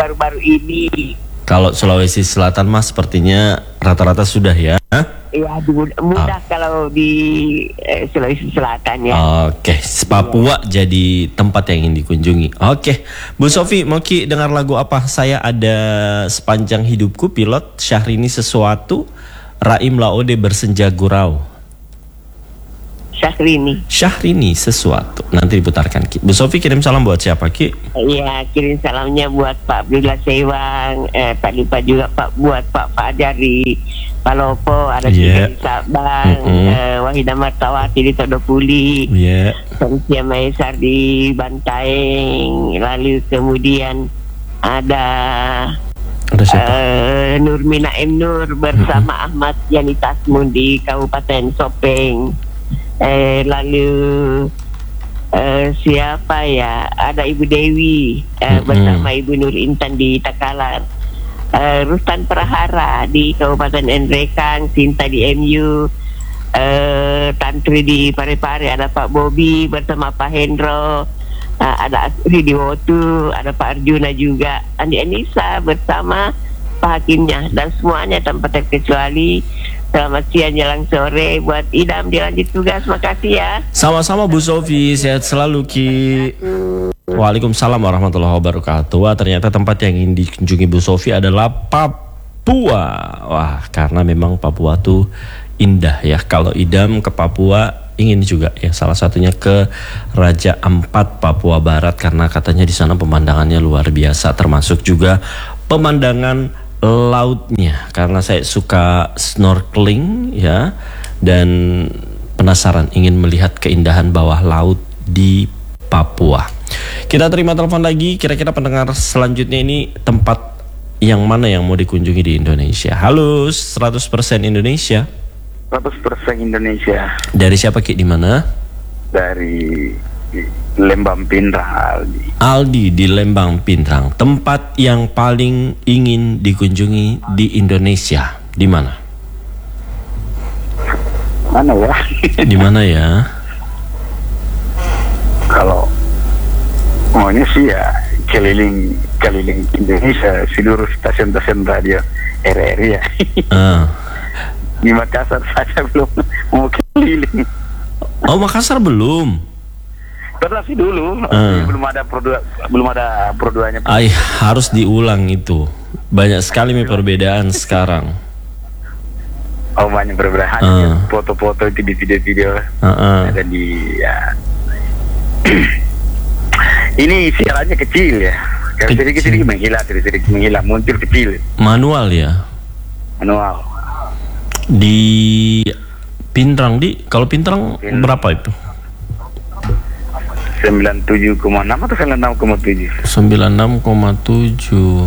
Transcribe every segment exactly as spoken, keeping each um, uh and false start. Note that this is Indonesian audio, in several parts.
baru-baru ini. Kalau Sulawesi Selatan mas sepertinya rata-rata sudah ya? Iya, mudah, mudah oh. kalau di eh, Sulawesi Selatan ya. Oke, Papua ya. Jadi tempat yang ingin dikunjungi. Oke, Bu Sofi, mau Ki dengar lagu apa? Saya ada Sepanjang Hidupku, Pilot, Syahrini Sesuatu, Raim Laode Bersenja Gurau. Syahrini. Syahrini Sesuatu. Nanti diputarkan Ki. Bu Sofi kirim salam buat siapa Ki? Iya, kirim salamnya buat Pak Abdullah Sewang, eh, Pak Lipa juga Pak buat Pak Fajar di Palopo, ada yeah. di Sabang, mm-hmm. eh, Wahidah Martawati di Todopuli, yeah. Santia Maesar di Bantaeng, lalu kemudian ada uh, Nurmina M Nur bersama mm-hmm. Ahmad Yani Tasmun di Kabupaten Sopeng. Eh, lalu eh, siapa ya? Ada Ibu Dewi eh, mm-hmm. bersama Ibu Nur Intan di Takalar, eh, Rustan Prahara di Kabupaten Nrekang, Sinta di M U, eh, Tantri di Parepare, ada Pak Bobi bersama Pak Hendro, eh, ada Asri di Wotu, ada Pak Arjuna juga, Andi Anissa bersama Pak Hakimnya, dan semuanya tanpa terkecuali. Selamat siang jelang sore buat Idam dilanjut tugas. Makasih ya. Sama-sama Bu Sofi, sehat selalu Ki. Waalaikumsalam warahmatullahi wabarakatuh. Wah, ternyata tempat yang ingin dikunjungi Bu Sofi adalah Papua. Wah, karena memang Papua tuh indah ya. Kalau Idam ke Papua ingin juga ya, salah satunya ke Raja Ampat Papua Barat karena katanya di sana pemandangannya luar biasa, termasuk juga pemandangan lautnya karena saya suka snorkeling ya, dan penasaran ingin melihat keindahan bawah laut di Papua. Kita terima telepon lagi, kira-kira pendengar selanjutnya ini tempat yang mana yang mau dikunjungi di Indonesia. Halo, seratus persen Indonesia. seratus persen Indonesia. Dari siapa Ki, di mana? Dari Lembang Pindrang, Aldi. Aldi di Lembang Pindrang. Tempat yang paling ingin dikunjungi di Indonesia, di mana? Mana ya? Di mana ya? Kalau maunya sih ya keliling keliling Indonesia, seluruh stasiun-stasiun radio R R I ya. Uh. Di Makassar saja belum mau keliling. Oh, Makassar belum? Pernah sih dulu, uh. belum ada produk, belum ada produanya. Ay, harus diulang itu. Banyak sekali perbedaan sekarang. Oh, banyak perbedaan. Uh. Foto-foto itu di video-video uh-uh. ada di ya. Ini siarannya kecil ya. Sedikit-sedikit menghilang, sedikit-sedikit menghilang, muncul kecil. Manual ya? Manual. Di Pindrang, di kalau Pindrang Pindrang. Berapa itu? sembilan puluh tujuh koma enam atau sembilan puluh enam koma tujuh? sembilan puluh enam koma tujuh.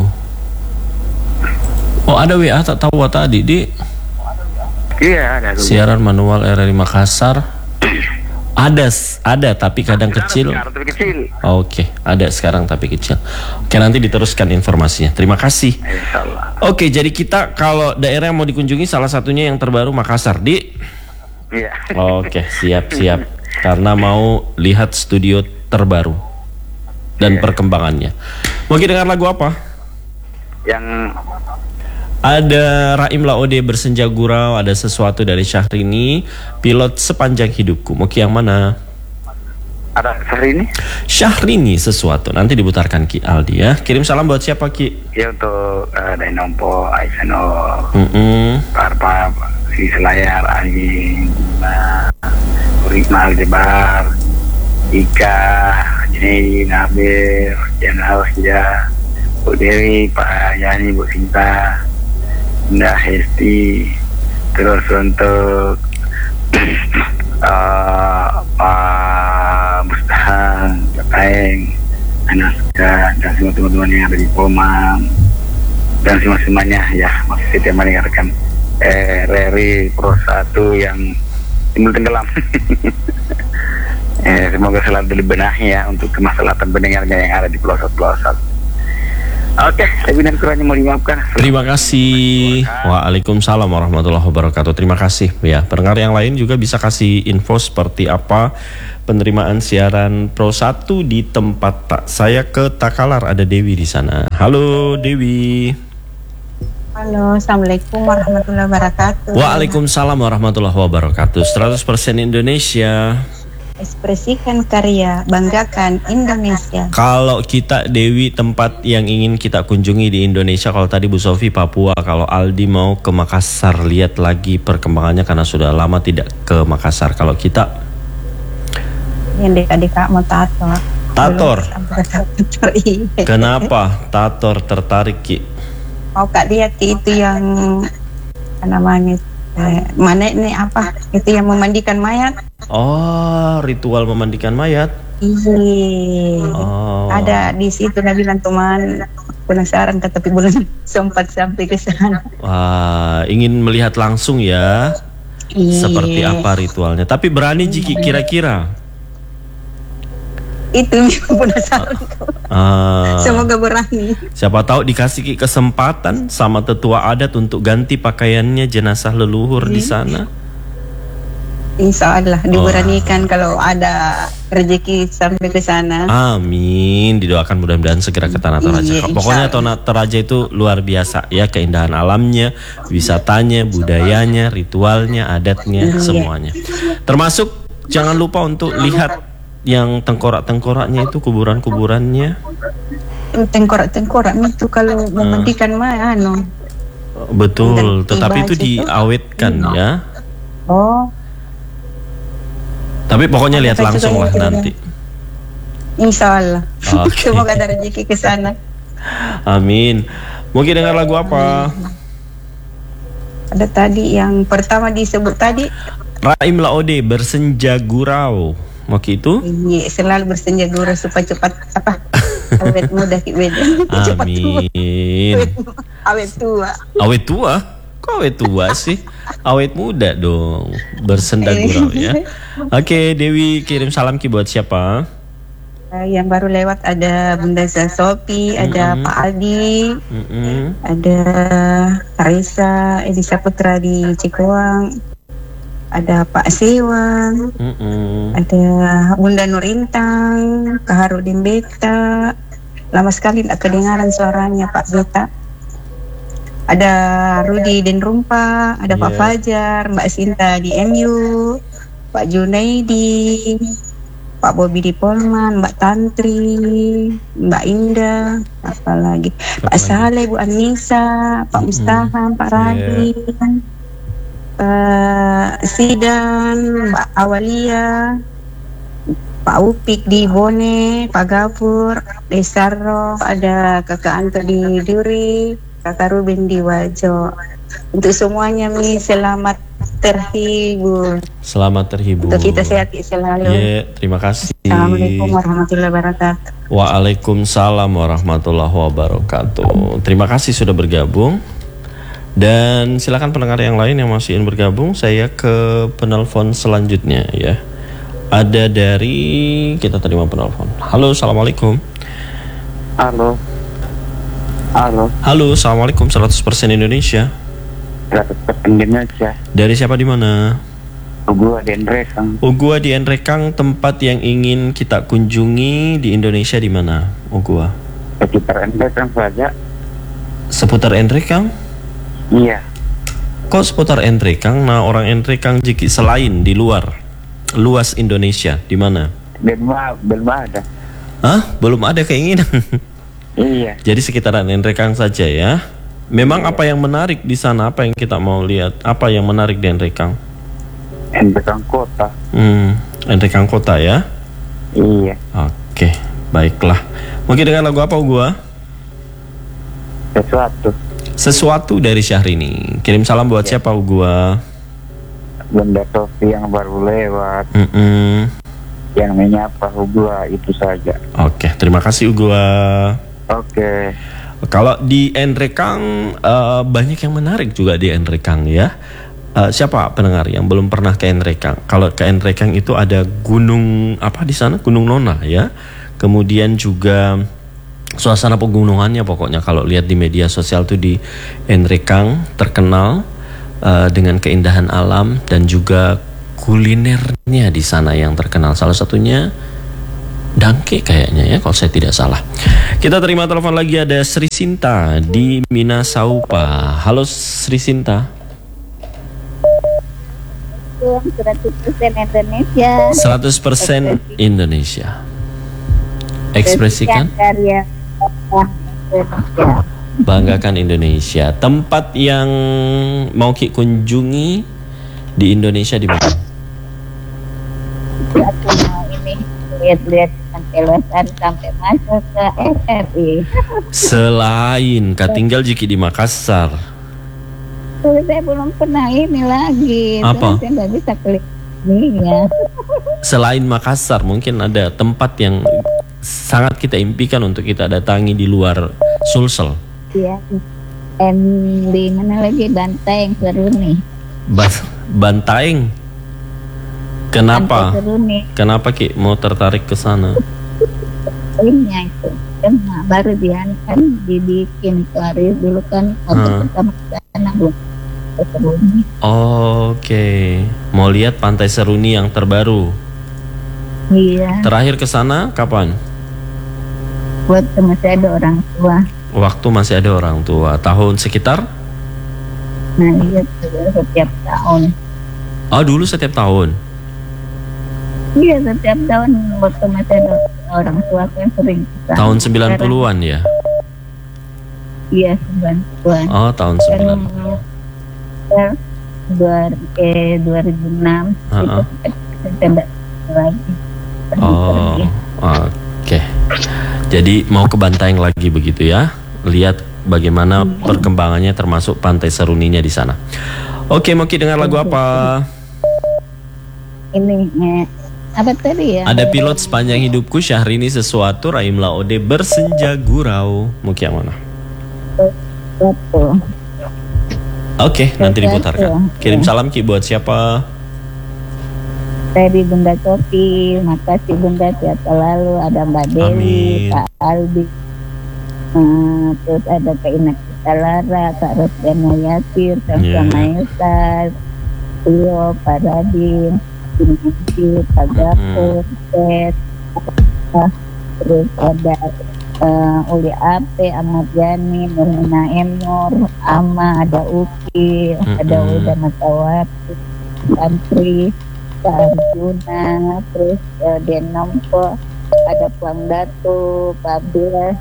Oh, ada W A tak tahu tadi, Di. Iya, ada. Siaran manual R R I Makassar. Ada, ada tapi kadang kecil. Tapi kecil. Oke, ada sekarang tapi kecil. Oke, nanti diteruskan informasinya. Terima kasih. Insyaallah. Oke, jadi kita kalau daerah yang mau dikunjungi salah satunya yang terbaru Makassar, Di. Iya. Oke, siap-siap. Karena mau lihat studio terbaru dan yeah. perkembangannya. Mau kita dengar lagu apa? Yang ada Raim Laode Bersenja Gurau, ada Sesuatu dari Syahrini, Pilot Sepanjang Hidupku. Mau yang mana? Ada Syahrini? Syahrini Sesuatu. Nanti diputarkan Ki Aldi ya. Kirim salam buat siapa Ki? Ya untuk uh, Dainompo, Aisano, mm-hmm. Parpa, Si Selayar, Angin, Rikma Aldebar, Ika, Jenny, Nabil, Janal, Hija, Bu Dewi, Pak Yani, Bu Sinta, Indah Hesti, terus untuk uh, Pak Mustahan, Pak Taeng, Anaska, dan semua teman-teman yang ada di Polman, dan semua-semuanya ya, masih setiap mendengarkan eh, R R I Pro satu yang timbul tenggelam. eh, semoga selalu dibenahi ya untuk kemaslahatan pendengarnya yang ada di pelosok-pelosok. Oke, lebih dan kurangnya mau dimaafkan. Terima kasih. Waalaikumsalam warahmatullahi wabarakatuh. Terima kasih ya. Pendengar yang lain juga bisa kasih info seperti apa penerimaan siaran Pro satu di tempat tak saya ke Takalar. Ada Dewi di sana. Halo Dewi. Halo, assalamualaikum warahmatullahi wabarakatuh. Waalaikumsalam warahmatullahi wabarakatuh. seratus persen Indonesia. Ekspresikan karya, banggakan Indonesia. Kalau kita Dewi, tempat yang ingin kita kunjungi di Indonesia, kalau tadi Bu Sofi Papua, kalau Aldi mau ke Makassar, lihat lagi perkembangannya karena sudah lama tidak ke Makassar. Kalau kita Yang dekat-dekat mau tator. Tator. Tator, iya. Kenapa Tator tertarik Ki? Mau kak lihat itu yang apa namanya? Eh, mana ini apa? Itu yang memandikan mayat. Oh, ritual memandikan mayat. Iya. Oh. Ada di situ Nabi bilang teman penasaran tapi belum sempat sampai ke sana. Wah, ingin melihat langsung ya. Iya. Seperti apa ritualnya. Tapi berani Jiki kira-kira? Itu yang penasaran. Ah, Semoga berani. siapa tahu dikasih Ki kesempatan sama tetua adat untuk ganti pakaiannya jenazah leluhur di sana. Insya Allah diberanikan kalau ada rezeki sampai ke sana. Amin. Didoakan mudah-mudahan segera ke Tanah Toraja. Iya, insya Pokoknya Allah. Tanah Toraja itu luar biasa ya, keindahan alamnya, wisatanya, budayanya, ritualnya, adatnya, Iya. semuanya. Termasuk jangan lupa untuk lihat yang tengkorak-tengkoraknya itu, kuburan-kuburannya. Tengkorak-tengkorak itu kalau memandikan mah anu. Betul, Dan tetapi itu tiba situ. diawetkan ya. Oh, Tapi pokoknya Ada lihat juga langsung yang lah kira- nanti. insya Allah. Oke. Semoga ada rezeki ke sana. Amin. Mungkin dengar lagu apa? Ada tadi yang pertama disebut tadi, Raim Laode, Bersenja Gurau. Oke itu? iya, selalu bersenja guru supaya cepat apa? Awet muda ki beda. Cepat tua. Amin. Awet tua. Awet tua? Kok awet tua sih? Awet muda dong. Bersenda gurau ya. Oke, Dewi kirim salam Ki buat siapa? Eh, yang baru lewat ada Bunda Sofi, ada Mm-mm. Pak Aldi, Mm-mm. ada Raisa Elisa Putra di Cikoang, ada Pak Sewang, Mm-mm. ada Bunda Nurintang, Kak Harudin Beta. Lama sekali tak kedengaran suaranya Pak Beta. Ada Rudi Denrumpa, ada Pak Iya. Fajar, Mbak Sinta di M U, Pak Junaidi, Pak Bobi di Polman, Mbak Tantri, Mbak Indah, apa lagi? Pak lagi? Saleh, Bu Anissa, Pak Mm-mm. Mustaham, Pak Iya. Radi, Pak Sidan, Mbak Awalia, Pak Upik di Bone, Pak Gapur, Desarro, ada Kakak Anto di Duri, Kakak Ruben di Wajo. Untuk semuanya Mi, selamat terhibur. Selamat terhibur. Untuk kita sehat selalu. Ya, terima kasih. Assalamualaikum warahmatullahi wabarakatuh. Waalaikumsalam warahmatullahi wabarakatuh. Terima kasih sudah bergabung. Dan silakan pendengar yang lain yang masih ingin bergabung, saya ke penelpon selanjutnya ya. Ada dari, kita terima penelpon. Halo, assalamualaikum. Halo. Halo. Halo, assalamualaikum. seratus persen Indonesia. seratus persen Indonesia. Dari siapa di mana? Gua Dendre Kang. Ogua di Enrekang, tempat yang ingin kita kunjungi di Indonesia di mana? Ogua. Sekitar Dendre Kang saja. Seputar Enrekang? Iya. Kok seputar Enrekang? Nah, orang Enrekang jiki selain di luar luas Indonesia di mana? Belum belum ada. Hah? Belum ada keinginan. Iya. Jadi sekitaran Enrekang saja ya. Memang apa yang menarik di sana? Apa yang kita mau lihat? Apa yang menarik di Enrekang? Dendre Kang kota. Hmm, Enrekang kota ya. Iya. Oke, baiklah. Mungkin dengan lagu apa gua? Sesuatu. Sesuatu dari Syahrini. Kirim salam buat siapa gua? Bunda Sofi yang baru lewat, Mm-mm. yang menyapa gua, itu saja. Oke, terima kasih gua. Oke. Kalau di Enrekang eh, banyak yang menarik juga di Enrekang ya. Eh, siapa pendengar yang belum pernah ke Enrekang? Kalau ke Enrekang itu ada gunung apa di sana? Gunung Nona ya. Kemudian juga suasana pegunungannya pokoknya kalau lihat di media sosial tuh di Enrekang terkenal uh, dengan keindahan alam dan juga kulinernya di sana yang terkenal. Salah satunya Dangke kayaknya ya kalau saya tidak salah. Kita terima telepon lagi, ada Sri Sinta di Minasaupa. Halo Sri Sinta. seratus persen Indonesia. seratus persen Indonesia. Ekspresikan karya Indonesia. Banggakan Indonesia. Tempat yang mau Ki kunjungi di Indonesia di mana? Aku mau ini lihat-lihat sampai luasan sampai masuk ke S R I. Selain Kak tinggal jiki di Makassar. Tapi saya belum pernah ini lagi. Apa? Saya nggak bisa keliling ya. Selain Makassar mungkin ada tempat yang sangat kita impikan untuk kita datangi di luar Sulsel. Iya. Dan di mana lagi Bantaeng Seruni. Ba- Bantaeng. Kenapa? Bantaeng Seruni. Kenapa Ki mau tertarik ke sana? Ini itu kan baru dia kan dibikin kemarin dulu kan waktu Hmm. pertama ke sana belum ke Seruni. Oke, mau lihat Pantai Seruni yang terbaru. Iya. Terakhir ke sana kapan? Buat masih ada orang tua. Waktu masih ada orang tua. Tahun sekitar? Nah iya setiap tahun. Oh dulu setiap tahun. Iya setiap tahun waktu masih ada orang tua saya sering kesana. Tahun sembilan puluhan ya? Iya sembilan puluhan. Oh tahun sembilan puluh. Kan dua eh dua ribu enam Uh-uh. itu saya lagi. Oh oke. Jadi mau ke Bantaeng lagi begitu ya? Lihat bagaimana perkembangannya termasuk Pantai Seruninya di sana. Oke, mau Ki dengar lagu apa? Ini eh, apa tadi ya? Ada Pilot Sepanjang Hidupku, Syahrini Sesuatu, Raim Laode, Bersenja Gurau. Mau Ki yang mana? Betul. Oke, nanti diputarkan. Kirim salam Ki buat siapa? Dari Bunda Sofi, makasih Bunda sehat selalu. Ada Mbak Dewi, Amin. Pak Aldi, eh, terus ada Kak Ina Lara, Kak Rosdana Yasir, Kak Yeah. Maesa, Tio, Pak Radin, Inci, Pak Gafur, Ted, terus ada uh, Uli Ape, Ahmad Yani, Nurmina Emnur, Ama, ada Uki, ada Mm-mm. Uda Matawati, Santri, Pak Arjuna, terus uh, Denompo, ada Puang Datu, Pak Abdullah,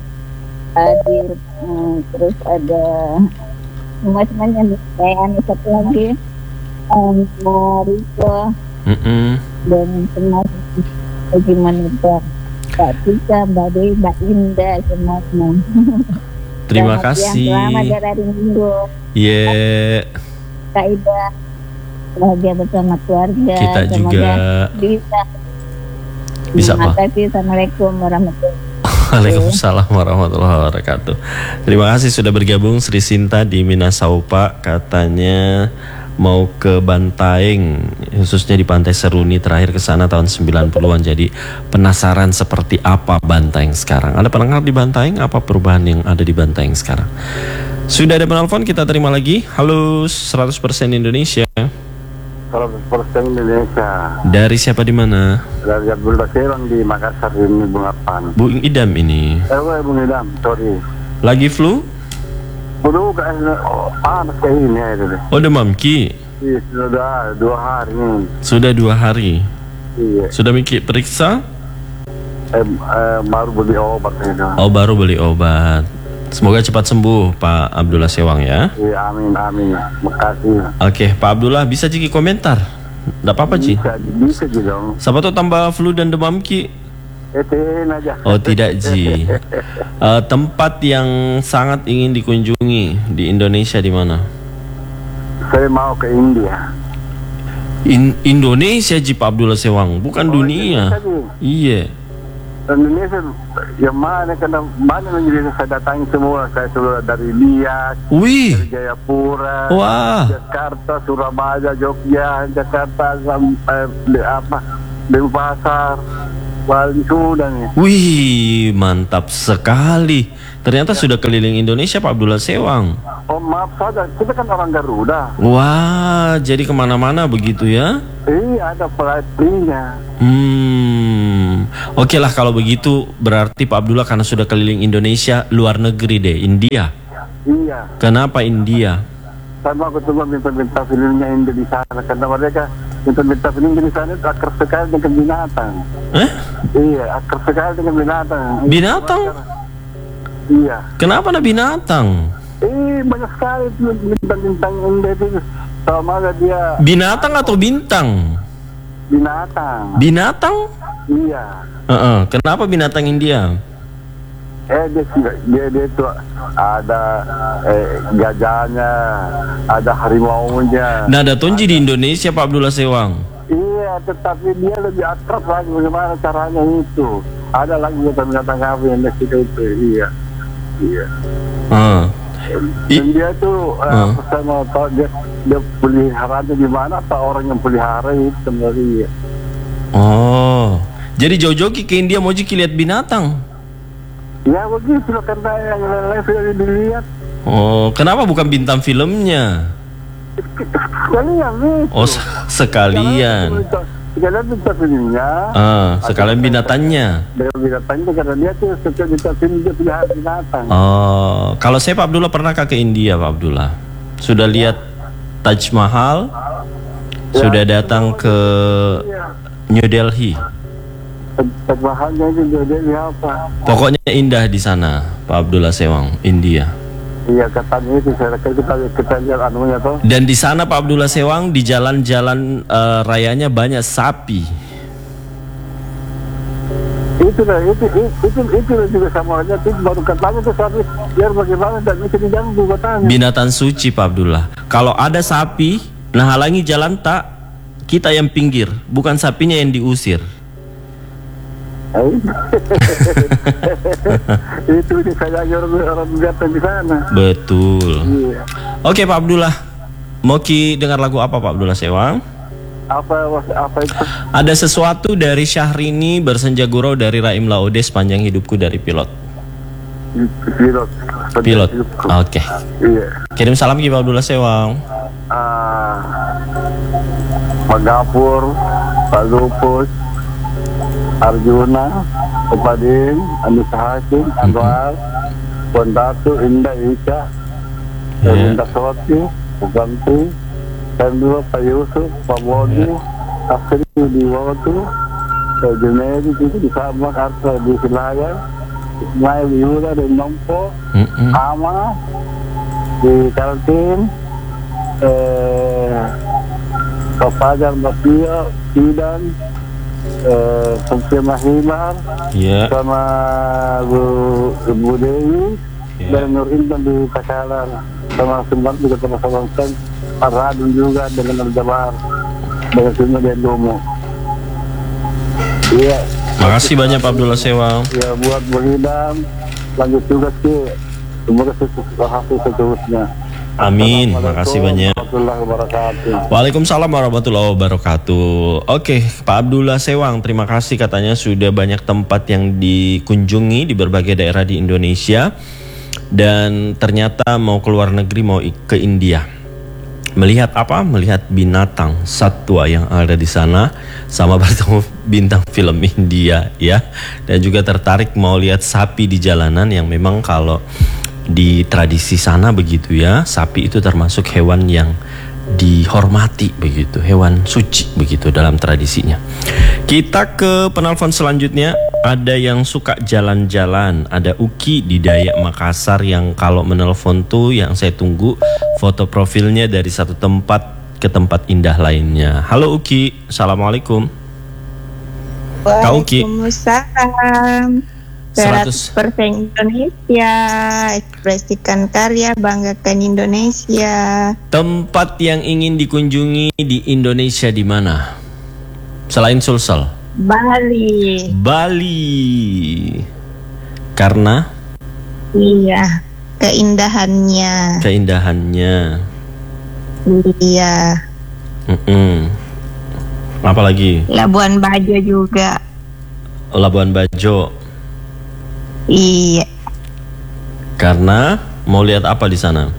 Adil, hmm, terus ada semua semuanya nih. Kayak satu lagi, um, Mariko Mm-mm. dan semua bagaimana Pak Pak Tika, Mbak Dewi, Mbak Indah, semua semua. Terima Selamat siang, kasih. Selamat dari hari Minggu, Yeah. Kak Ida. Bahagia bersama keluarga. Kita Semoga juga bisa. Bisa Terima apa? kasih. Assalamualaikum warahmatullahi wabarakatuh. Waalaikumsalam warahmatullahi wabarakatuh. Terima kasih sudah bergabung Sri Sinta di Minasaupa. Katanya mau ke Bantaeng, khususnya di Pantai Seruni. Terakhir ke sana tahun sembilan puluhan. Jadi penasaran seperti apa Bantaeng sekarang. Ada pendengar di Bantaeng? Apa perubahan yang ada di Bantaeng sekarang? Sudah ada penelpon, kita terima lagi. Halo, seratus persen Indonesia. seratus persen Indonesia. Dari siapa di mana? Dari Abdullah Serang di Makassar ini Bungapan. Bu Idam ini. Eh, gue Bung Idam, sorry. Lagi flu? Dulu kan oh, panas kayak ini ya deh. Oh demam Ki. Iya, sudah dua hari nih. Sudah dua hari. Iya. Sudah Miki periksa? Eh, eh, baru beli obat itu. Oh baru beli obat. Semoga cepat sembuh Pak Abdullah Sewang ya. Iya, amin, amin. Makasih. Oke Pak Abdullah, bisa Ciki komentar? Tidak apa-apa Ci. Bisa, bisa juga dong. Siapa tuh tambah flu dan demam Ki? Etin aja. Oh tidak Ji. Eh, tempat yang sangat ingin dikunjungi di Indonesia di mana? Saya mau ke India. In Indonesia Ji Pak Abdullah Sewang, bukan Oh, dunia. Indonesia, Ji. Iya. Indonesia yang mana karena mana yang saya datangi semua, saya sudah dari Liak, Wih. dari Jayapura, Wah. Jakarta, Surabaya, Jogja, Jakarta sampai di apa Denpasar, Bali sudah nih. Wih, mantap sekali. Ternyata sudah keliling Indonesia Pak Abdullah Sewang. Oh maaf saja, kita kan orang Garuda. Wah, jadi kemana-mana begitu ya? Iya, ada flight free-nya. Hmm, oke lah kalau begitu berarti Pak Abdullah karena sudah keliling Indonesia, luar negeri deh, India. Iya. Kenapa India? Sama aku coba minta-minta filmnya India di sana karena mereka minta-minta film di sana itu akar sekali dengan binatang. Eh? Iya, akar sekali dengan binatang. Binatang? Iya. Kenapa ada binatang? Eh, banyak sekali tuh bintang-bintang India itu. Sama ada dia Binatang atau bintang? binatang. Binatang? Iya. Heeh, kenapa binatang India? Eh dia dia dia itu ada eh, gajahnya, ada harimau-nya. Nah, ada tonji di Indonesia Pak Abdullah Sewang. Iya, tetapi dia lebih akrab lagi bagaimana caranya itu. Ada lagi binatang apa yang Meksiko itu. Iya. Iya. Ah. Dan dia tuh eh, Uh. saya mau tahu dia dia peliharaannya di mana, apa orang yang pelihara itu sebenarnya. Oh. Jadi jauh-jauh ke India mau Ki lihat binatang. Ya begitu loh, karena yang lain-lain sudah dilihat. Oh, kenapa bukan bintang filmnya? Sekalian itu. Oh, se- sekalian. Sekalian minta filmnya. Ah, sekalian binatangnya. Dengan binatangnya karena dia tuh setiap minta film dia pelihara binatang. Oh, kalau saya Pak Abdullah pernah ke India Pak Abdullah. Sudah lihat Taj Mahal? Sudah datang ke New Delhi. Bahannya itu dia apa? Pokoknya indah di sana, Pak Abdullah Sewang, India. Iya katanya itu saya kita kita lihat anunya tuh. Dan di sana Pak Abdullah Sewang di jalan-jalan eh, rayanya banyak sapi. Itu lah, itu itu itu, itu juga sama aja. Itu baru katanya tuh sapi biar bagaimana dan bisa diganggu katanya. Binatang suci Pak Abdullah. Kalau ada sapi, nah halangi jalan tak, kita yang pinggir, bukan sapinya yang diusir. Itu ini saya orang orang datang di sana. Betul. Iya. Oke Pak Abdullah, mau Ki dengar lagu apa Pak Abdullah Sewang? Apa apa itu? Ada sesuatu dari Syahrini, Bersenja Gurau dari Raim Laude, Sepanjang Hidupku dari Pilot. Pilot. Pilot. Oke. Iya. Kirim salam Ki Pak Abdullah Sewang. Ah, Pak Gapur, Pak Lupus, Arjuna, Upadin, Anissa Hakim, Anwar, Puan Datu, Indah, Ika, Yeah. Indah Soti, Bukanti, dan dua Pak Yusuf, Pak Bodi, Asri di Watu, Pak Junedi di Sabak, Arta di Silayan, Ismail Yuda di Nompo, Mm-mm. Ama di Kaltim, eh, Pak Fajar, Mbak Pio, Sidan, eh, Sofia Mahibar, Iya. sama Bu, Bu Dewi, Iya. dan Nur Intan di Takalar, sama Sumbar juga sama-sama Sen, Pak Radun juga dengan Al-Jabar, dengan semua dia Domo. Iya, Makasih banyak Pak Abdullah Sewang. ya buat Bangidam, lanjut juga sih, semoga sukses hasil seterusnya. Amin. Makasih banyak. Warahmatullahi wabarakatuh. Waalaikumsalam warahmatullahi wabarakatuh. Oke, Pak Abdullah Sewang, terima kasih katanya sudah banyak tempat yang dikunjungi di berbagai daerah di Indonesia dan ternyata mau keluar negeri, mau i- ke India. Melihat apa? Melihat binatang satwa yang ada di sana sama bertemu bintang film India ya. Dan juga tertarik mau lihat sapi di jalanan yang memang kalau di tradisi sana begitu ya, sapi itu termasuk hewan yang dihormati begitu, hewan suci begitu dalam tradisinya. Kita ke penelpon selanjutnya. Ada yang suka jalan-jalan, ada Uki di Dayak Makassar yang kalau menelpon tuh yang saya tunggu foto profilnya dari satu tempat ke tempat indah lainnya. Halo Uki, assalamualaikum. Kak Uki. Waalaikumsalam. seratus seratus persen Indonesia, ekspresikan karya, banggakan Indonesia. Tempat yang ingin dikunjungi di Indonesia di mana? Selain Sulsel. Bali. Bali. Karena Iya, keindahannya. keindahannya. Iya. Mm-mm. Apa lagi? Labuan Bajo juga. Labuan Bajo. Iya. Karena mau lihat apa di sana?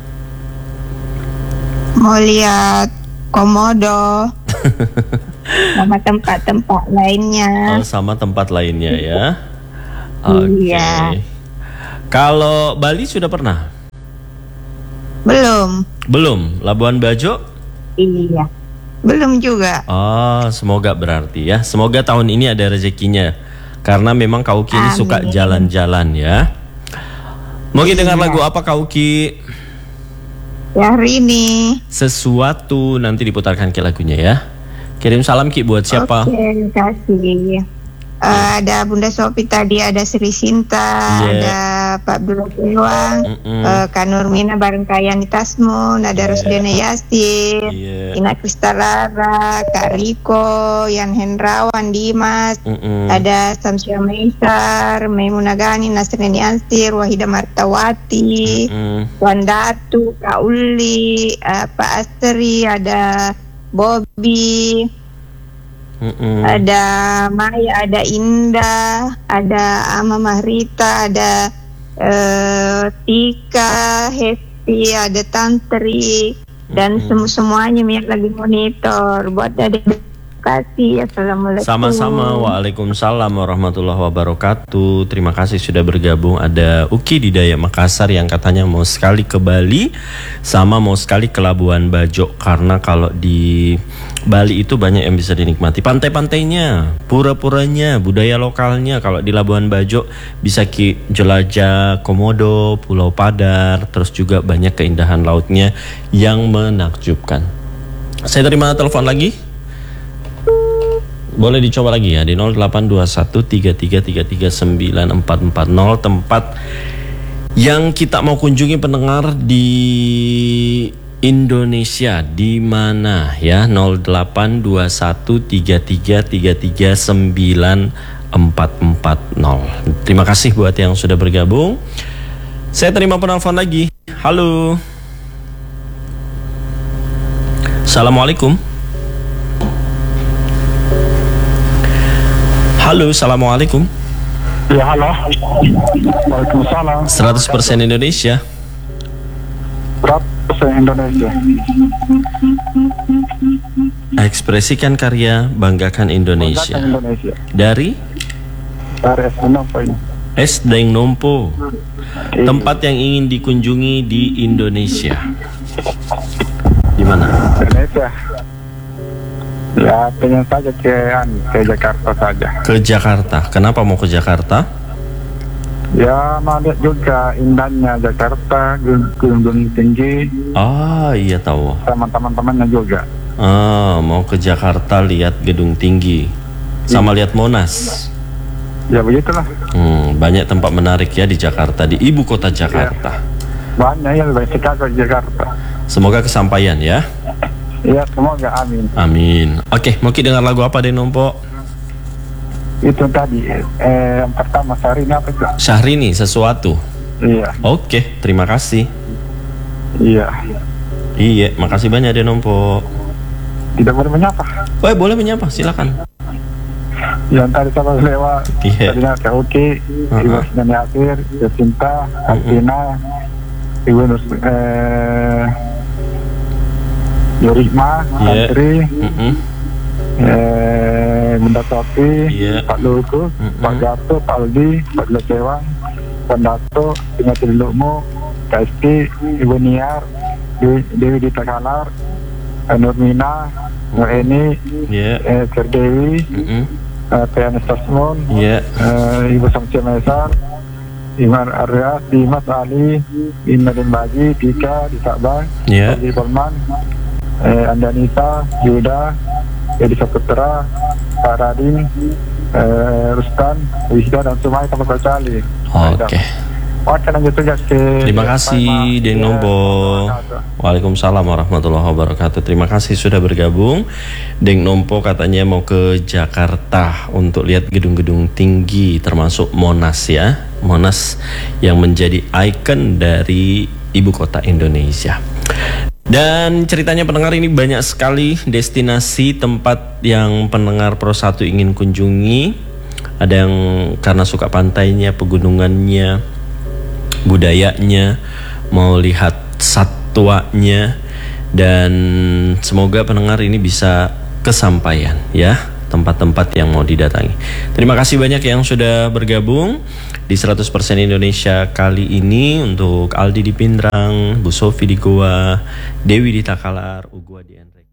Mau lihat komodo. Sama tempat-tempat lainnya. Oh, sama tempat lainnya ya. Oke. Iya. Kalau Bali sudah pernah? Belum. Belum. Labuan Bajo? Iya. Belum juga. Oh, semoga berarti ya. Semoga tahun ini ada rezekinya. Karena memang Kauki ini suka jalan-jalan ya. Mungkin dengar lagu apa Kauki? Ya hari ini. Sesuatu, nanti diputarkan Ki lagunya ya. Kirim salam Ki buat siapa? Oke, terima kasih. Uh, ada Bunda Sopi tadi, ada Sri Sinta, Yeah. ada Pak Abdul Sewang, Mm-mm. uh, Kak Nurmina bareng Kak Yani Tasmun, ada Yeah. Rosdana Yasin, Yeah. Ina Kristalara, Kak Riko, Yan Hendrawan, Dimas, Mm-mm. ada Samsia Maisar, Maimunah Gani, Nasrini Ansir, Wahida Martawati, Mm-mm. Wan Datu, Kak Uli, uh, Pak Astri, ada Bobby, Mm-mm. ada Maya, ada Indah, ada Ama Mahrita, ada eh, Tika, Hesti, ada Tantri, dan Mm-mm. semu semuanya yang lagi monitor. Buat adik kasih. Assalamualaikum. Sama-sama. Waalaikumsalam warahmatullahi wabarakatuh. Terima kasih sudah bergabung. Ada Uki di Dayak Makassar yang katanya mau sekali ke Bali, sama mau sekali ke Labuan Bajo. Karena kalau di Bali itu banyak yang bisa dinikmati, pantai-pantainya, pura-puranya, budaya lokalnya. Kalau di Labuan Bajo bisa ki jelajah Komodo, Pulau Padar, terus juga banyak keindahan lautnya yang menakjubkan. Saya terima telepon lagi. Boleh dicoba lagi ya di nol delapan dua satu tiga tiga tiga tiga sembilan empat empat nol, tempat yang kita mau kunjungi pendengar di Indonesia di mana ya. Nol delapan dua satu tiga tiga tiga tiga sembilan empat empat nol. Terima kasih buat yang sudah bergabung. Saya terima penelpon lagi. Halo. Assalamualaikum. Halo, assalamualaikum. Ya, halo. Waalaikumsalam. seratus persen Indonesia. Berapa persen Indonesia? Ekspresikan karya, banggakan Indonesia. Banggakan Indonesia. Dari Dari S N apa ini? Es Deng Nompo. Tempat yang ingin dikunjungi di Indonesia. Di mana? Indonesia. Ya, pengen saja ke ke Jakarta saja. Ke Jakarta. Kenapa mau ke Jakarta? Ya, mau lihat juga indahnya Jakarta, gunung tinggi, Ah, iya tahu. sama teman-temannya juga. Ah, mau ke Jakarta lihat gedung tinggi. Sama lihat Monas. Ya begitulah. Hmm, banyak tempat menarik ya di Jakarta, di ibu kota Jakarta. Banyak yang lebih sekali ke Jakarta. Semoga kesampaian ya. Ya, semoga amin. Amin. Oke, mau kita dengar lagu apa deh Nompo? Itu tadi eh, yang pertama hari ini apa itu? Syahrini, Sesuatu. Iya, Oke, terima kasih. iya. Iya, makasih banyak deh Nompo. Tidak boleh menyapa. Oh, boleh menyapa, silakan. Yang tadi sama lewat. Iya. Tadinya Kak Uki, Uh-huh. Ibu Sinani Akhir, Jacinta, Alvina, Ibu Nus, eh, Yorikma, Iya. Santri, Mm-mm. eh, Bunda Sofi, Iya. Pak Luku, Mm-mm. Pak Gato, Pak Aldi, Pak Lesewang, Pak Dato, Ingat Lukmu, Kak Esti, Ibu Niar, Dewi, Dewi Dita Kalar, eh, Nurmina, Nur Eni, Iya. eh, Cerdewi, Mm-mm. eh, P N S Tasmun, Iya. eh, Ibu Samsia Maisar, Iman Arya, Dimas Ali, Imadin Baji, Dika, Disabang, Iya. Fadli Polman, eh, Andanisa, Yuda, Edi Saputra, Pak Radin, eh, Rustan, Wisda, dan semuanya tempat bercali. Oke. Oke, lanjut saja ke... Terima kasih Deng Nompo. Waalaikumsalam warahmatullahi wabarakatuh. Terima kasih sudah bergabung. Deng Nompo katanya mau ke Jakarta untuk lihat gedung-gedung tinggi termasuk Monas ya. Monas yang menjadi ikon dari ibu kota Indonesia. Dan ceritanya pendengar ini banyak sekali destinasi tempat yang pendengar Pro satu ingin kunjungi. ada yang karena suka pantainya, pegunungannya, budayanya, mau lihat satwanya, dan semoga pendengar ini bisa kesampaian ya tempat-tempat yang mau didatangi. Terima kasih banyak yang sudah bergabung di seratus persen Indonesia kali ini, untuk Aldi di Pindrang, Bu Sofi di Goa, Dewi di Takalar, Ugua di Enrek.